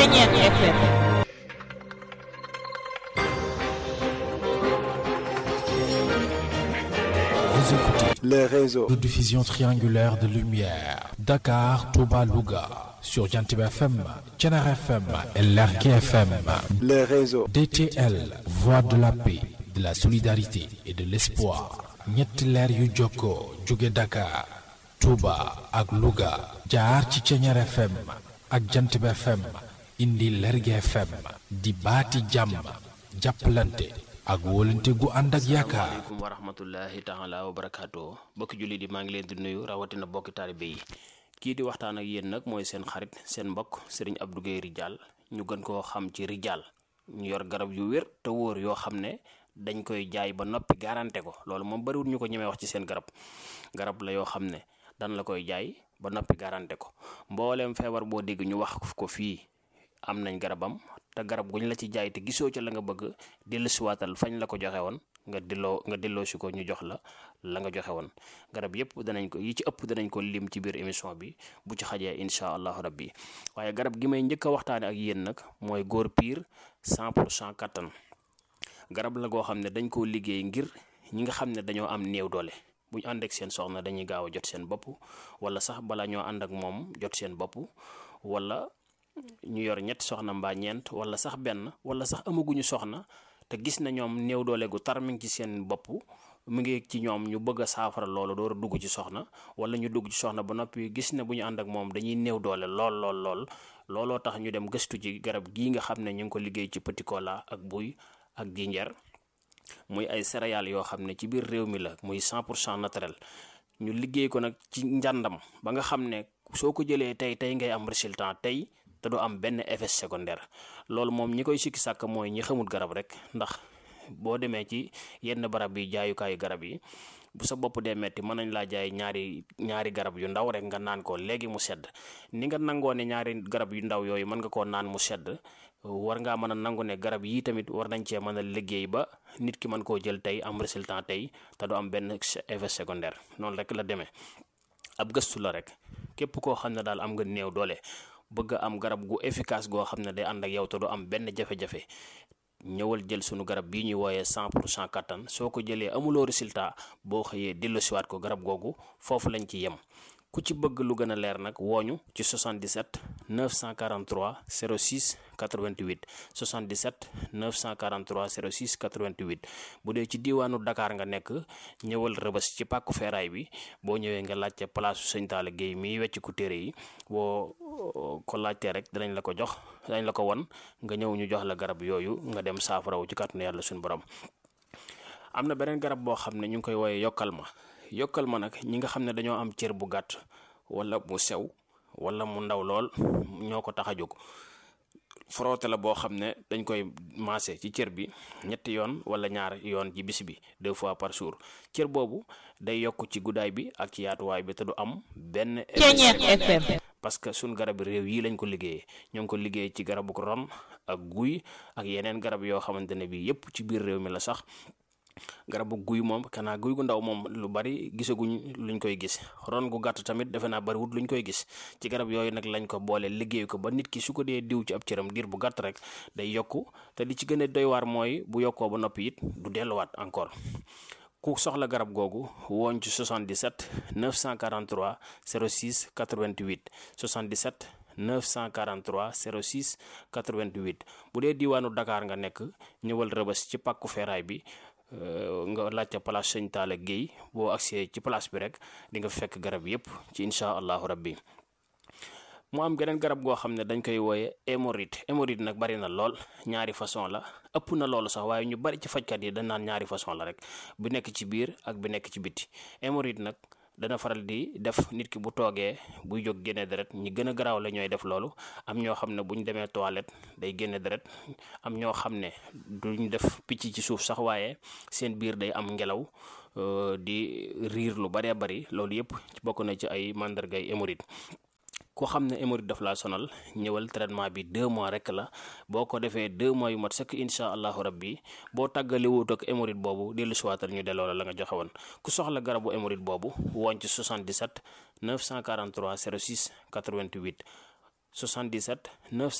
Ceñeex FM. Vous écoutez les réseaux de diffusion triangulaire de lumière. Dakar, Touba, Louga. Sur Jantib FM, Thiénaba FM et Lergui FM. les réseaux DTL, voix de la paix, de la solidarité et de l'espoir. ñetti leer yu jokkoo jóge Dakar, Touba ak Louga. jaar ci Thiénaba FM ak Jantib FM. indi Lergui FM. di baati jàmm, jàppalante ak wóolante gu ànd ak yaakaar. asalaamaaleykum wa rahmatullahi taala wa barakaatu. bokki jullit yi maa ngi leen di nuyu rawatina bokki taalibe yi. kii di waxtaan ak yéen nag mooy seen xarit seen mbokk Serigne Abdou Guèye Ridial ñu gën koo xam ci Ridial. ñu yor garab yu wér te wóor yoo xam ne dañ koy jaay ba noppi garanté ko loolu moom bariwul ñu ko ñemee wax ci seen garab la yoo xam ne dan la koy jaay ba noppi garanté ko mbooleem feebar boo dégg ñu wax ko fii am nañ garabam te garab guñ la ci jaay te gisoo ca la nga bëgg dellusiwaatal fañ la ko joxe woon nga delloo si ko ñu jox la nga joxe woon. garab yëpp danañ ko yi ci ëpp danañ ko lim ci biir émission bi bu ci xajee incha allahu rabbi waaye garab gi may njëkk a waxtaane ak yéen nag mooy góor piir 100% kattan. garab la goo xam ne dañ koo liggéey ngir ñi nga xam ne dañoo am néew doole bu ñu ànd ak seen soxna dañuy gaaw a jot seen bopp wala sax bala ñoo ànd ak moom jot seen bopp wala ñu yor ñetti soxna mbaa ñeent wala sax benn wala sax amaguñu soxna te gis na ñoom néew doole gu tar mi ngi ci seen bopp mu ngi ci ñoom ñu bëgg a saafara loolu door a dugg ci soxna wala ñu dugg ci soxna ba noppi gis na bu ñu ànd ak moom dañuy néew doole lool looloo tax ñu dem gëstu ci garab gii nga xam ne ñu ngi ko liggéey ci petit cola ak buy ak jinjeer muy ay céréales yoo xam ne ci biir réew mi la muy 100% naturel ñu liggéey ko nag ci njàndam ba nga xam ne soo ko jëlee tey ngay am résultat tey te du am benn effet secondaire loolu moom ñi koy sikki sàkk mooy ñi xamul garab rek ndax boo demee ci yenn barab yi jaayukaayu garab yi bu sa bopp dee metti mën nañ laa jaay ñaari garab yu ndaw rek nga naan ko léegi mu sedd ni nga nangoo ne ñaari garab yu ndaw yooyu mën nga koo naan mu sedd war ngaa mën a nangu ne garab yii tamit war nañ cee mën a liggéey ba nit ki mën koo jël tey am résultat tey te du am benn effet secondaire noonu rek la demee ab gëstu la rek képp koo xam ne daal am nga néew doole bëgg am garab gu efficace goo xam ne day ànd ak yow te du am benn jafe-jafe ñëwal jël sunu garab bii ñuy wooyee 100% kattan soo ko jëlee amuloo résultat boo xëyee delloosiwaat ko garab googu foofu lañ ci yem ku ci bëgg lu gën a leer nag wooñu ci 77 943 06 88 77 943 06 88 bu dee ci diiwaanu Dakar nga nekk ñëwal Rëbës ci pàkku feeraay bi boo ñëwee nga laajte place Sëñ Talla Guèye mi wecc ku téere yi boo ko laajtee rek danañ la ko jox danañ la ko won nga ñëw ñu jox la garab yooyu nga dem saafarawu ci kàttanu yàlla suñu borom. am na beneen garab boo xam ne ñu ngi koy wooyee yokkal ma nag ñi nga xam ne dañoo am cër bu gàtt wala mu sew wala mu ndaw lool ñoo ko tax a jóg frotté la boo xam ne dañ koy maase ci cër bi ñetti yoon wala ñaar yoon ci bis bi 2 fois par jour cër boobu day yokk ci guddaay bi ak ci yaatuwaay bi te du am benn FM. parce que suñ garab réew yi lañ ko liggéeyee ñoo ngi ko liggéey ci garabu ron ak guy ak yeneen garab yoo xamante ne bi yépp ci biir réew mi la sax garabu guy moom kanaa guy gu ndaw moom lu bari gisaguñ luñ koy gis ron gu gàtt tamit defe naa bariwut luñ koy gis ci garab yooyu nag lañ ko boole liggéey ko ba nit ki su ko dee diw ci ab cëram diir bu gàtt rek day yokku te li ci gën a doy waar mooy bu yokkoo ba noppi it du delluwaat encore ku soxla garab googu wooñ ci 77 943 06 88 77 943 06 88 bu dee diiwaanu Dakar nga nekk ñëwal Rëbës ci pàkku feeraay bi nga laajte place Sëñ Talla Guèye boo agsee ci place bi rek di nga fekk garab yépp ci incha allahu rabbi mu am geneen garab goo xam ne dañ koy wooye hémorroïde nag bari na lool ñaari façon la ëpp na loolu sax waaye ñu bari ci fajkat yi dañ naan ñaari façon la rek bu nekk ci biir ak bu nekk ci biti hémorroïde nag dana faral di def nit ki bu toogee buy jóg génne deret ñi gën a garaaw la ñooy def loolu am ñoo xam ne bu ñu demee toilette day génne deret am ñoo xam ne duñ def picc ci suuf sax waaye seen biir day am ngelaw di riir lu baree bari loolu yépp bokk na ci ay màndargay hémorroïde koo xam ne hémorroïde daf laa sonal ñëwal traitement bi 2 mois rek la boo ko defee 2 mois yu mat sëkk incha allahu rabbi boo tàggali wut ak hémorroïde boobu dellu siwaatal ñu delloo la nga joxe woon ku soxla garabu hémorroïde boobu woon ci 77 943 06 88 77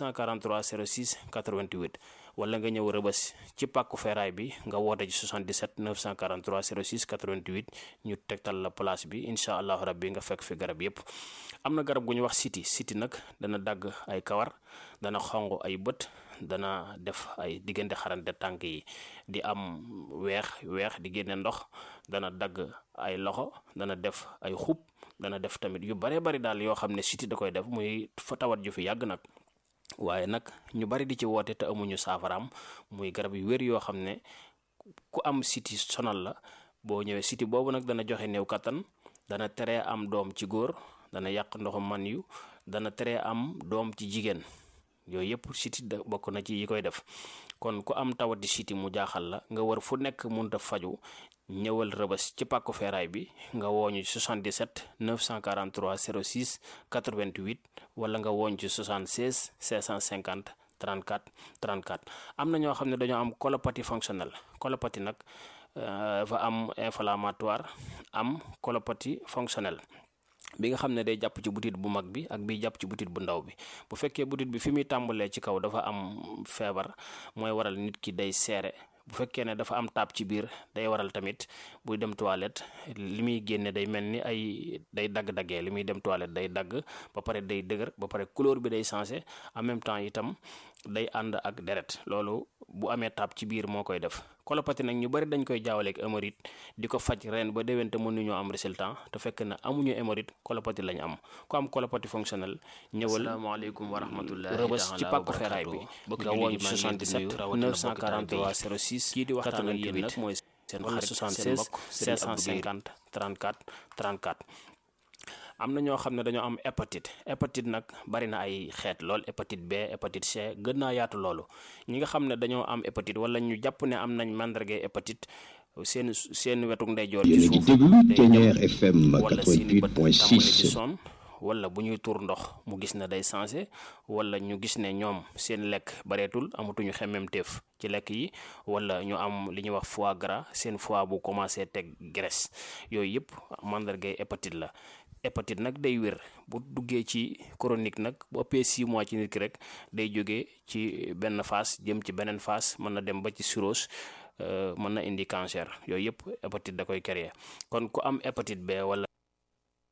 943 06 88 wala nga ñëw Rëbës ci pàkku feeraay bi nga woote ci 77 943 06 88 ñu tegtal la place bi incha allahu rabbi nga fekk fi garab yépp. am na garab gu ñu wax siti nag dana dagg ay kawar, dana xonq ay bët, dana def ay diggante xarante tànk yi di am weex di génne ndox, dana dagg ay loxo, dana def ay xub, dana def tamit yu bare bari daal yoo xam ne siti da koy def muy fa tawat ju fi yàgg nag. waaye nag ñu bari di ci woote te amuñu saafaraam muy garab yu wér yoo xam ne ku am siti sonal la boo ñëwee. siti boobu nag dana joxe néew kattan, dana teree am doom ci góor, dana yàq ndoxu man yu, dana teree am doom ci jigéen. yooyu yëpp siti bokk na ci yi koy def. kon ku am tawati siti mu jaaxal la nga war fu nekk mënta faju, ñëwal Rëbës ci pàkku feeraay bi nga wooñu 77 943 06 88 wala nga wooñ ci 76 650 34 34. am na ñoo xam ne dañoo am colopathie fonctionnelle. colopathie nag dafa am inflammatoire, am colopathie fonctionnelle bi nga xam ne day jàpp ci butit bu mag bi ak bi jàpp ci butit bu ndaw bi. bu fekkee butit bi fi muy tàmbalee ci kaw dafa am feebar, mooy waral nit ki day seere. bu fekkee ne dafa am taab ci biir day waral tamit buy dem toilette li muy génne day mel ni ay day dagg-daggee. li muy dem toilette day dagg ba pare day dëgër ba pare couleur bi day changé, en même temps itam day ànd ak deret. loolu bu amee taab ci biir moo koy def. colopathie nag ñu bari dañ koy jaawaleeg hémorroïde di ko faj ren ba déwén te mënuñoo am résultat te fekk na amuñu hémorroïde, colopathie lañ am. ku am colopathie fonctionnelle ñëwal. asalaamaaleykum wa rahmatullahi Rëbës ci pàkku feeraay bi nga wooñ 77 943 06 kii di waxtaan ak yéen nag mooy seen xarit 76 550 34 34. am na ñoo xam ne dañoo am hépatite nag bari na ay xeet lool. hépatite B, hépatite C, gën naa yaatu loolu. ñi nga xam ne dañoo am hépatite wala ñu jàpp ne am nañ mandargay hépatite seen wetuk ndeyjoor ci suuf day jëm wala seeni bët tàmbali di sonn, wala bu ñuy tuur ndox mu gis ne day changé, wala ñu gis ne ñoom seen lekk bareetul, amatuñu xemmemteef ci lekk yi, wala ñu am li ñuy wax foie gras, seen foie bu commencé teg graisse. yooyu yëpp mandargay hépatite la. hépatite nag day wér bu duggee ci chronique nag bu ëppee 6 mois ci nit ki rek day jógee ci benn phase jëm ci beneen phase, mën na dem ba ci cirrhose, mën na indi cancer. yooyu yëpp hépatite da koy créer. kon ku am hépatite B wala